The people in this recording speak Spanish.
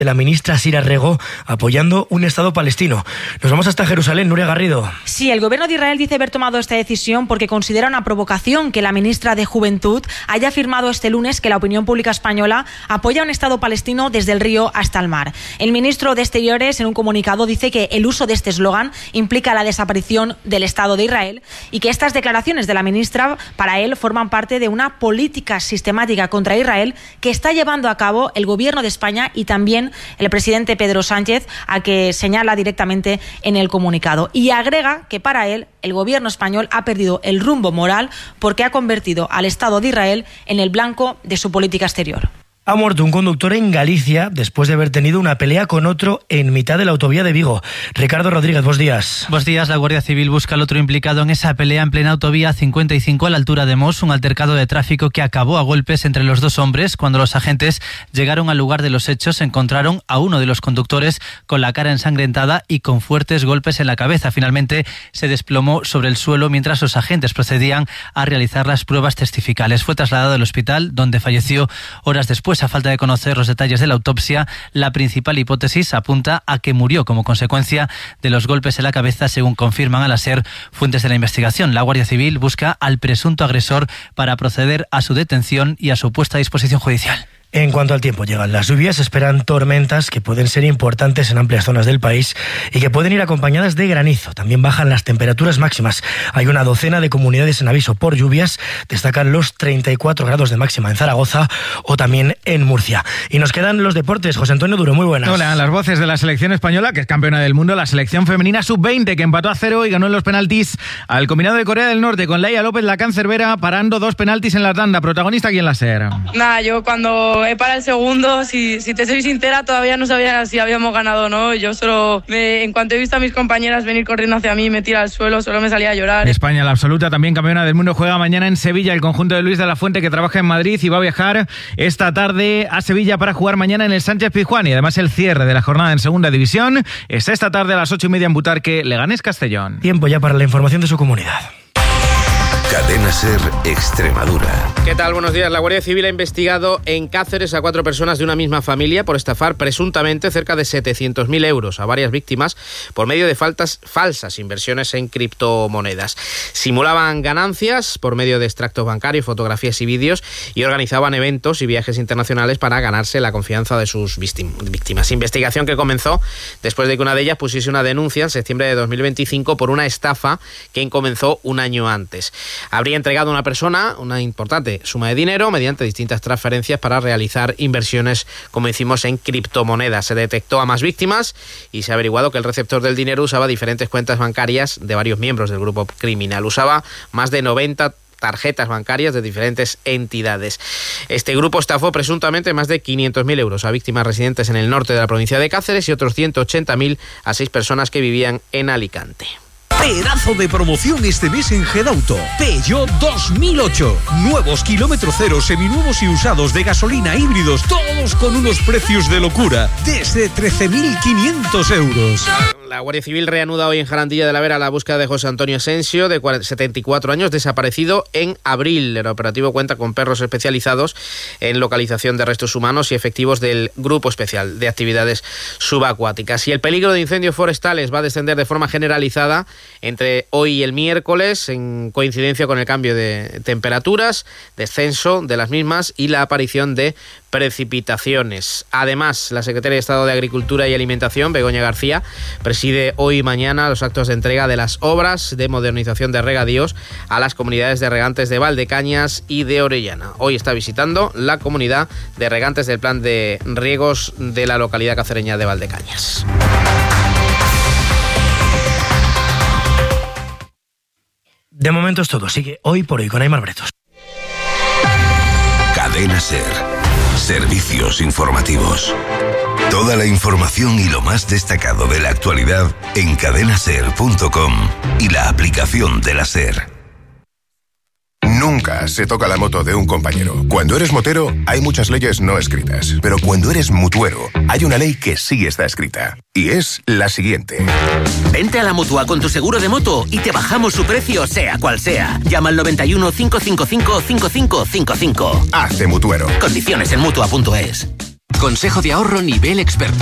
de la ministra Sira Rego apoyando un Estado palestino. Nos vamos hasta Jerusalén, Nuria Garrido. Sí, el gobierno de Israel dice haber tomado esta decisión porque considera una provocación que la ministra de Juventud haya afirmado este lunes que la opinión pública española apoya un Estado palestino desde el río hasta el mar. El ministro de Exteriores, en un comunicado, dice que el uso de este eslogan implica la desaparición del Estado de Israel y que estas declaraciones de la ministra, para él, forman parte de una política sistemática contra Israel que está llevando a cabo el gobierno de España y también el presidente Pedro Sánchez, a que señala directamente en el comunicado. Y agrega que para él el gobierno español ha perdido el rumbo moral porque ha convertido al Estado de Israel en el blanco de su política exterior. Ha muerto un conductor en Galicia después de haber tenido una pelea con otro en mitad de la autovía de Vigo. Ricardo Rodríguez, buenos días. Buenos días. La Guardia Civil busca al otro implicado en esa pelea en plena autovía 55 a la altura de Mos, un altercado de tráfico que acabó a golpes entre los dos hombres. Cuando los agentes llegaron al lugar de los hechos, encontraron a uno de los conductores con la cara ensangrentada y con fuertes golpes en la cabeza. Finalmente se desplomó sobre el suelo mientras los agentes procedían a realizar las pruebas testificales. Fue trasladado al hospital, donde falleció horas después. A falta de conocer los detalles de la autopsia, la principal hipótesis apunta a que murió como consecuencia de los golpes en la cabeza, según confirman a la SER fuentes de la investigación. La Guardia Civil busca al presunto agresor para proceder a su detención y a su puesta a disposición judicial. En cuanto al tiempo, llegan las lluvias, esperan tormentas que pueden ser importantes en amplias zonas del país y que pueden ir acompañadas de granizo. También bajan las temperaturas máximas. Hay una docena de comunidades en aviso por lluvias. Destacan los 34 grados de máxima en Zaragoza o también en Murcia. Y nos quedan los deportes. José Antonio Duro, muy buenas. Hola, las voces de la selección española, que es campeona del mundo, la selección femenina sub-20, que empató a 0 y ganó en los penaltis al combinado de Corea del Norte, con Laia López, la cancerbera, parando 2 penaltis en la tanda. Protagonista aquí en la SER. Nada, yo cuando para el segundo, si te soy sincera, todavía no sabía si habíamos ganado o no. Yo solo, en cuanto he visto a mis compañeras venir corriendo hacia mí, me tira al suelo, solo me salía a llorar. España, la absoluta, también campeona del mundo, juega mañana en Sevilla. El conjunto de Luis de la Fuente, que trabaja en Madrid y va a viajar esta tarde a Sevilla para jugar mañana en el Sánchez-Pizjuán. Y además el cierre de la jornada en segunda división es esta tarde a las 8:30 en Butarque, Leganés Castellón. Tiempo ya para la información de su comunidad. Cadena SER Extremadura. ¿Qué tal? Buenos días. La Guardia Civil ha investigado en Cáceres a 4 personas de una misma familia por estafar presuntamente cerca de 700.000 euros a varias víctimas por medio de falsas inversiones en criptomonedas. Simulaban ganancias por medio de extractos bancarios, fotografías y vídeos y organizaban eventos y viajes internacionales para ganarse la confianza de sus víctimas. Investigación que comenzó después de que una de ellas pusiese una denuncia en septiembre de 2025 por una estafa que comenzó un año antes. Habría entregado a una persona una importante suma de dinero mediante distintas transferencias para realizar inversiones, como decimos, en criptomonedas. Se detectó a más víctimas y se ha averiguado que el receptor del dinero usaba diferentes cuentas bancarias de varios miembros del grupo criminal. Usaba más de 90 tarjetas bancarias de diferentes entidades. Este grupo estafó presuntamente más de 500.000 euros a víctimas residentes en el norte de la provincia de Cáceres y otros 180.000 a 6 personas que vivían en Alicante. Pedazo de promoción este mes en Gedauto. Peugeot 2008. Nuevos kilómetro cero, seminuevos y usados de gasolina, híbridos, todos con unos precios de locura. Desde 13.500 euros. La Guardia Civil reanuda hoy en Jarandilla de la Vera la búsqueda de José Antonio Asensio, de 74 años, desaparecido en abril. El operativo cuenta con perros especializados en localización de restos humanos y efectivos del Grupo Especial de Actividades Subacuáticas. Y el peligro de incendios forestales va a descender de forma generalizada entre hoy y el miércoles, en coincidencia con el cambio de temperaturas, descenso de las mismas y la aparición de precipitaciones. Además, la secretaria de Estado de Agricultura y Alimentación, Begoña García, preside hoy y mañana los actos de entrega de las obras de modernización de regadíos a las comunidades de regantes de Valdecañas y de Orellana. Hoy está visitando la comunidad de regantes del plan de riegos de la localidad cacereña de Valdecañas. De momento es todo. Sigue Hoy por Hoy con Aymar Bretos. Cadena SER. Servicios informativos. Toda la información y lo más destacado de la actualidad en cadenaser.com y la aplicación de la SER. Nunca se toca la moto de un compañero. Cuando eres motero, hay muchas leyes no escritas. Pero cuando eres mutuero, hay una ley que sí está escrita. Y es la siguiente. Vente a la Mutua con tu seguro de moto y te bajamos su precio, sea cual sea. Llama al 91 555 5555. Hazte mutuero. Condiciones en Mutua.es. Consejo de ahorro nivel experto.